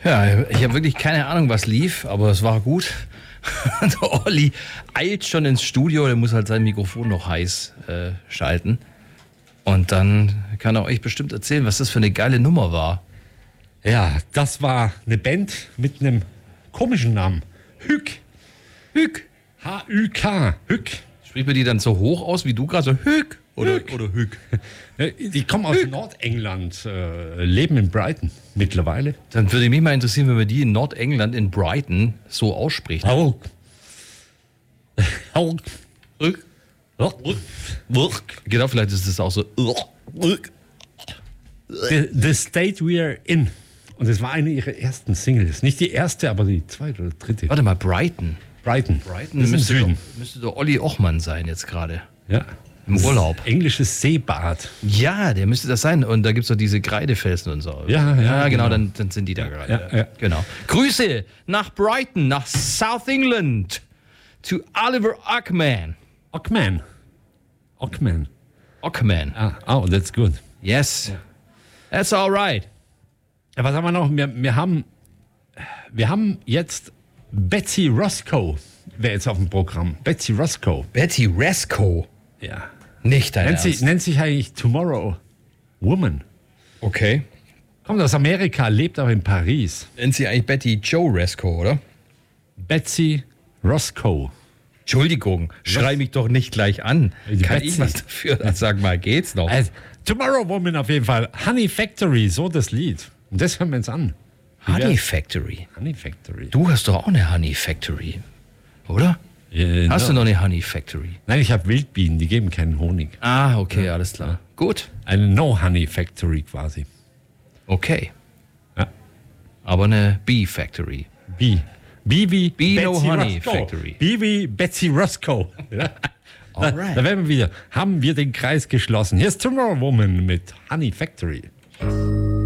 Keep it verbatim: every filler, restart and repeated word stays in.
Ja, ich habe wirklich keine Ahnung, was lief, aber es war gut. Der Olli eilt schon ins Studio, der muss halt sein Mikrofon noch heiß äh, schalten. Und dann kann er euch bestimmt erzählen, was das für eine geile Nummer war. Ja, das war eine Band mit einem komischen Namen. Hück. Hück. H Ü K. Hück. Spricht man die dann so hoch aus, wie du gerade so Hück? Oder Hück. Oder Hück. Die kommen aus Hück. Nordengland, äh, leben in Brighton mittlerweile. Dann würde mich mal interessieren, wenn man die in Nordengland, in Brighton, so ausspricht. Hauck. Hauck. Hück. Genau, vielleicht ist das auch so. The, the State We Are In. Und das war eine ihrer ersten Singles. Nicht die erste, aber die zweite oder dritte. Warte mal, Brighton. Brighton. Brighton das müsste, ist im doch, müsste doch Olli Ochmann sein jetzt gerade. Ja. Im Urlaub. Englisches Seebad. Ja, der müsste das sein. Und da gibt es doch diese Kreidefelsen und so. Ja, ja, ja genau, genau. Dann, dann sind die da gerade. Ja, ja. Genau. Grüße nach Brighton, nach South England, zu Oliver Ockman. Ockman. Ockman. Ockman. Ah, oh, that's good. Yes. That's all right. Ja, was haben wir noch? Wir, wir, haben, wir haben jetzt Betsy Roscoe, wäre jetzt auf dem Programm. Betsy Roscoe. Betty Resco. Ja. Nicht dein Nennt, sie, Ernst. nennt sich eigentlich Tomorrow Woman. Okay. Kommt aus Amerika, lebt aber in Paris. Nennt sie eigentlich Betty Joe Resco, oder? Betsy Roscoe. Entschuldigung, schrei mich doch nicht gleich an. Die Kann Betsy. ich was dafür? Sag mal, geht's noch? Also, Tomorrow Woman auf jeden Fall. Honey Factory, so das Lied. Und das hören wir uns an. Wie Honey wär's? Factory. Honey Factory. Du hast doch auch eine Honey Factory, oder? Äh, Hast no. du noch eine Honey Factory? Nein, ich habe Wildbienen, die geben keinen Honig. Ah, okay, alles klar. Gut, Eine No-Honey Factory quasi. okay. Ja. Aber eine Bee Factory. B. B wie Bee No Betsy Honey Roscoe. Factory. B wie Betsy Roscoe. Ja. Alright. Da werden wir wieder. Haben wir den Kreis geschlossen. Hier ist Tomorrow Woman mit Honey Factory.